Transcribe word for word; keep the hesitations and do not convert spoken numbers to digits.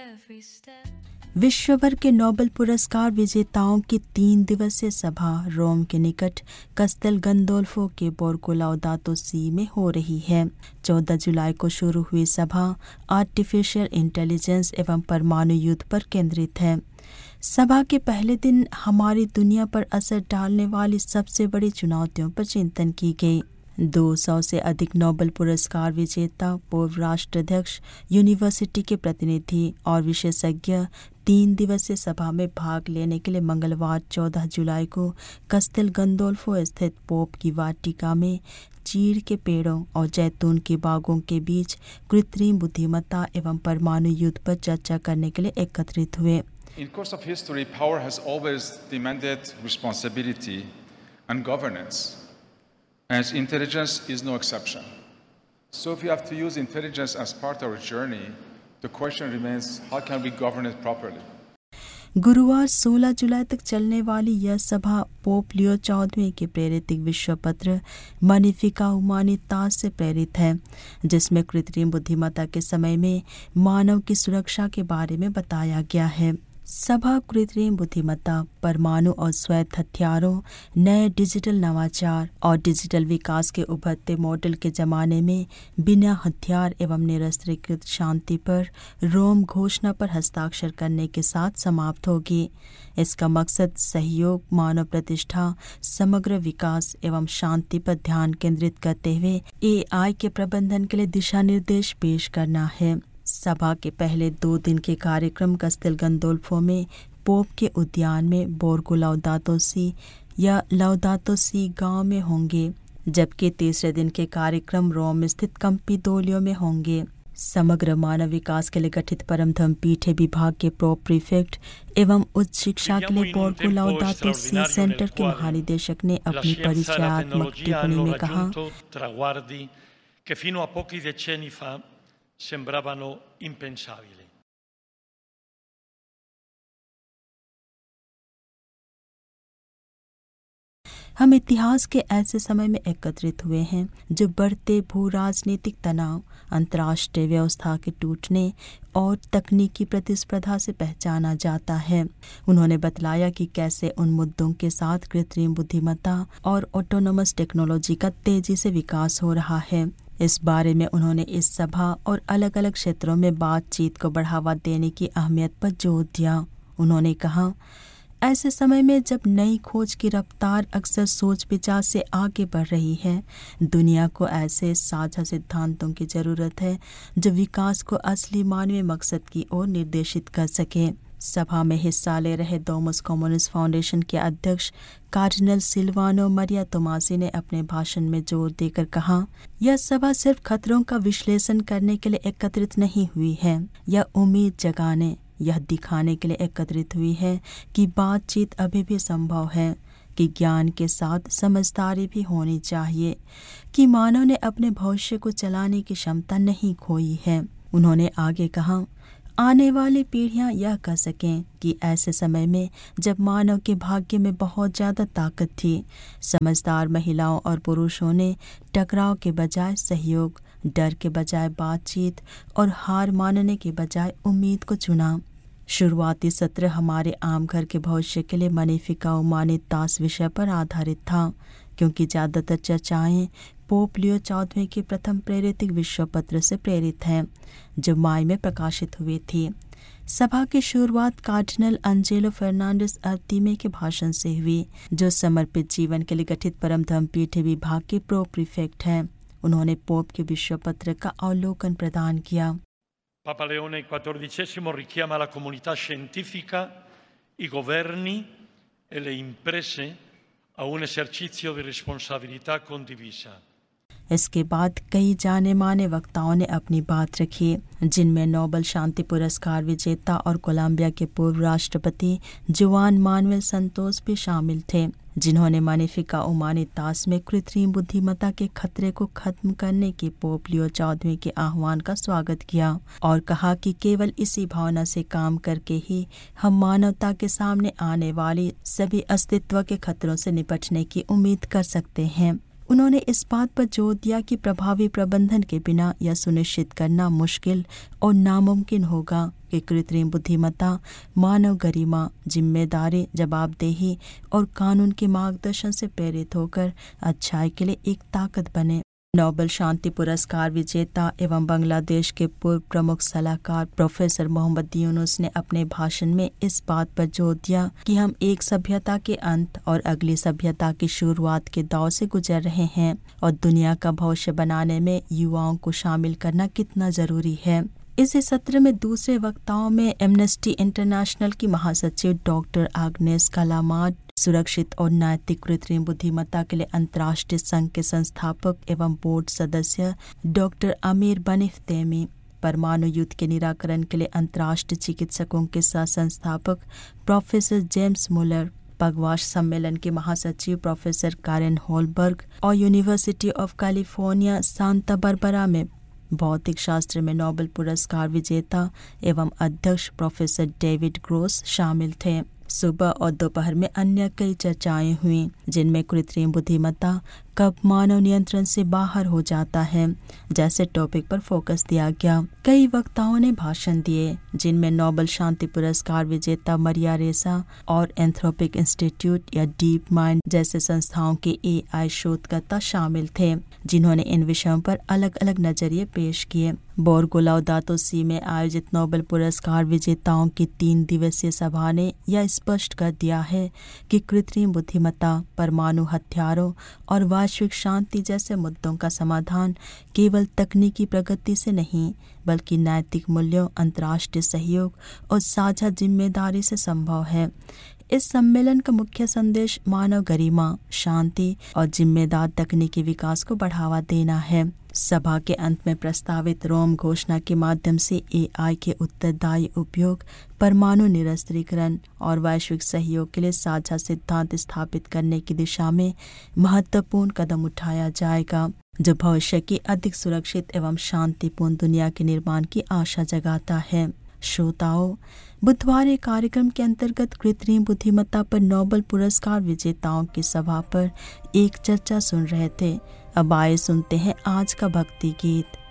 विश्व भर के नोबेल पुरस्कार विजेताओं की तीन दिवसीय सभा रोम के निकट कस्तेल गंदोल्फो के बोर्गो लाउदातो सी में हो रही है। चौदह जुलाई को शुरू हुई सभा आर्टिफिशियल इंटेलिजेंस एवं परमाणु युद्ध पर केंद्रित है। सभा के पहले दिन हमारी दुनिया पर असर डालने वाली सबसे बड़ी चुनौतियों पर चिंतन की गई। दो सौ से अधिक नोबेल पुरस्कार विजेता, पूर्व राष्ट्राध्यक्ष, यूनिवर्सिटी के प्रतिनिधि और विशेषज्ञ तीन दिवसीय सभा में भाग लेने के लिए मंगलवार चौदह जुलाई को कस्तेल गंदोल्फो स्थित पोप की वाटिका में चीड़ के पेड़ों और जैतून के बागों के बीच कृत्रिम बुद्धिमत्ता एवं परमाणु युद्ध पर चर्चा करने के लिए एकत्रित हुए। In course of history, power has always demanded responsibility and governance, as intelligence is no exception. So if we have to use intelligence as part of our journey, the question remains, how can we govern it properly? गुरुवार सोलह जुलाई तक चलने वाली यह सभा Pope Leo चौदहवें के प्रेरित विश्व पत्र मैग्निफिका ह्यूमैनितास से प्रेरित है, जिसमें कृत्रिम बुद्धिमत्ता के समय में मानव की सुरक्षा के बारे में बताया गया है। सभा कृत्रिम बुद्धिमत्ता, परमाणु और स्वायत्त हथियारों, नए डिजिटल नवाचार और डिजिटल विकास के उभरते मॉडल के जमाने में बिना हथियार एवं निरस्त्रीकृत शांति पर रोम घोषणा पर हस्ताक्षर करने के साथ समाप्त होगी। इसका मकसद सहयोग, मानव प्रतिष्ठा, समग्र विकास एवं शांति पर ध्यान केंद्रित करते हुए ए आई के प्रबंधन के लिए दिशा निर्देश पेश करना है। सभा के पहले दो दिन के कार्यक्रम कस्तेल गंदोल्फो में पोप के उद्यान में बोर्गो लाउदातो सी या लाउदातो सी गांव में होंगे, जबकि तीसरे दिन के कार्यक्रम रोम स्थित कंपिदोलियो में होंगे। समग्र मानव विकास के लिए गठित परम धर्म पीठ विभाग के प्रो प्रीफेक्ट एवं उच्च शिक्षा के लिए बोर्गो लाउदातो सी सेंटर के महानिदेशक ने अपनी परिचयात्मक टिप्पणी में कहा, sembravano impensabili. हम इतिहास के ऐसे समय में एकत्रित हुए हैं जो बढ़ते भू राजनीतिक तनाव, अंतर्राष्ट्रीय व्यवस्था के टूटने और तकनीकी प्रतिस्पर्धा से पहचाना जाता है। उन्होंने बतलाया कि कैसे उन मुद्दों के साथ कृत्रिम बुद्धिमत्ता और ऑटोनोमस टेक्नोलॉजी का तेजी से विकास हो रहा है। इस बारे में उन्होंने इस सभा और अलग अलग क्षेत्रों में बातचीत को बढ़ावा देने की अहमियत पर जोर दिया। उन्होंने कहा, ऐसे समय में जब नई खोज की रफ्तार अक्सर सोच विचार से आगे बढ़ रही है, दुनिया को ऐसे साझा सिद्धांतों की जरूरत है जो विकास को असली मानवीय मकसद की ओर निर्देशित कर सके। सभा में हिस्सा ले रहे डोमस कम्युनिस्ट फाउंडेशन के अध्यक्ष कार्डिनल सिल्वानो मरिया तोमासी ने अपने भाषण में जोर देकर कहा, यह सभा सिर्फ खतरों का विश्लेषण करने के लिए एकत्रित नहीं हुई है, यह उम्मीद जगाने, यह दिखाने के लिए एकत्रित हुई है कि बातचीत अभी भी संभव है, कि ज्ञान के साथ समझदारी भी होनी चाहिए, कि मानव ने अपने भविष्य को चलाने की क्षमता नहीं खोई है। उन्होंने आगे कहा, आने वाली पीढ़ियां यह कह सकें कि ऐसे समय में जब मानव के भाग्य में बहुत ज़्यादा ताकत थी, समझदार महिलाओं और पुरुषों ने टकराव के बजाय सहयोग, डर के बजाय बातचीत और हार मानने के बजाय उम्मीद को चुना। शुरुआती सत्र हमारे आम घर के भविष्य के लिए मैग्निफिका ह्यूमैनितास विषय पर आधारित था, क्योंकि ज़्यादातर चर्चाएं पोप लियो चौदहवें के प्रथम प्रेरित विश्व पत्र से प्रेरित हैं, जो मई में प्रकाशित हुई थी। सभा की शुरुआत कार्डिनल अंजेलो फर्नांडिस अर्तिमे के भाषण से हुई, जो समर्पित जीवन के लिए गठित परम धर्म पीठ विभाग के प्रो प्रीफेक्ट हैं। उन्होंने पोप के विश्व पत्र का अवलोकन प्रदान किया। Papa Leone quattordicesimo richiama la comunità scientifica, i governi e le imprese a un esercizio di responsabilità condivisa. इसके बाद कई जाने माने वक्ताओं ने अपनी बात रखी, जिनमें नोबेल शांति पुरस्कार विजेता और कोलंबिया के पूर्व राष्ट्रपति जुआन मानुएल संतोस भी शामिल थे, जिन्होंने मैग्निफिका ह्यूमैनितास में कृत्रिम बुद्धिमत्ता के खतरे को खत्म करने के पोप लियो चौदहवें के आह्वान का स्वागत किया और कहा कि केवल इसी भावना से काम करके ही हम मानवता के सामने आने वाली सभी अस्तित्व के खतरों से निपटने की उम्मीद कर सकते हैं। उन्होंने इस बात पर जोर दिया कि प्रभावी प्रबंधन के बिना यह सुनिश्चित करना मुश्किल और नामुमकिन होगा कि कृत्रिम बुद्धिमत्ता मानव गरिमा, जिम्मेदारी, जवाबदेही और कानून के मार्गदर्शन से प्रेरित होकर अच्छाई के लिए एक ताकत बने। नोबेल शांति पुरस्कार विजेता एवं बांग्लादेश के पूर्व प्रमुख सलाहकार प्रोफेसर मोहम्मद यूनुस ने अपने भाषण में इस बात पर जोर दिया कि हम एक सभ्यता के अंत और अगली सभ्यता की शुरुआत के दौर से गुजर रहे हैं और दुनिया का भविष्य बनाने में युवाओं को शामिल करना कितना जरूरी है। इस सत्र में दूसरे वक्ताओं में एमनेस्टी इंटरनेशनल की महासचिव डॉक्टर आग्नेस कालामाड, सुरक्षित और नैतिक कृत्रिम बुद्धिमत्ता के लिए अंतर्राष्ट्रीय संघ के संस्थापक एवं बोर्ड सदस्य डॉक्टर आमिर बनीफ तेमी, परमाणु युद्ध के निराकरण के लिए अंतर्राष्ट्रीय चिकित्सकों के सह संस्थापक प्रोफेसर जेम्स मुलर, पगवाश सम्मेलन के महासचिव प्रोफेसर कारेन होलबर्ग और university of California Santa Barbara में भौतिक शास्त्र में नोबेल पुरस्कार विजेता एवं अध्यक्ष प्रोफेसर डेविड ग्रोस शामिल थे। सुबह और दोपहर में अन्य कई चर्चाएं हुई जिनमें कृत्रिम बुद्धिमत्ता कब मानव नियंत्रण से बाहर हो जाता है जैसे टॉपिक पर फोकस दिया गया। कई वक्ताओं ने भाषण दिए जिनमें नोबेल शांति पुरस्कार विजेता मरिया रेसा और एंथ्रोपिक इंस्टीट्यूट या डीप माइंड जैसे संस्थाओं के एआई शोधकर्ता शामिल थे जिन्होंने इन विषयों पर अलग अलग नजरिए पेश किए। बोर्गो लाउदातो सी में आयोजित नोबेल पुरस्कार विजेताओं की तीन दिवसीय सभा ने यह स्पष्ट कर दिया है कि कृत्रिम बुद्धिमत्ता, परमाणु हथियारों और वैश्विक शांति जैसे मुद्दों का समाधान केवल तकनीकी प्रगति से नहीं बल्कि नैतिक मूल्यों, अंतर्राष्ट्रीय सहयोग और साझा जिम्मेदारी से संभव है। इस सम्मेलन का मुख्य संदेश मानव गरिमा, शांति और जिम्मेदार तकनीकी विकास को बढ़ावा देना है। सभा के अंत में प्रस्तावित रोम घोषणा के माध्यम से एआई के उत्तरदायी उपयोग, परमाणु निरस्त्रीकरण और वैश्विक सहयोग के लिए साझा सिद्धांत स्थापित करने की दिशा में महत्वपूर्ण कदम उठाया जाएगा जो भविष्य की अधिक सुरक्षित एवं शांतिपूर्ण दुनिया के निर्माण की आशा जगाता है। श्रोताओं, बुधवार एक कार्यक्रम के अंतर्गत कृत्रिम बुद्धिमत्ता पर नोबेल पुरस्कार विजेताओं की सभा पर एक चर्चा सुन रहे थे। अब आइए सुनते हैं आज का भक्ति गीत।